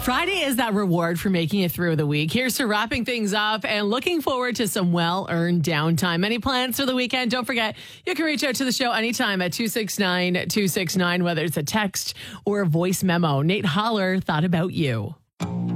Friday is that reward for making it through the week. Here's to wrapping things up and looking forward to some well-earned downtime. Any plans for the weekend? Don't forget, you can reach out to the show anytime at 269-269, whether it's a text or a voice memo. Nate Holler thought about you.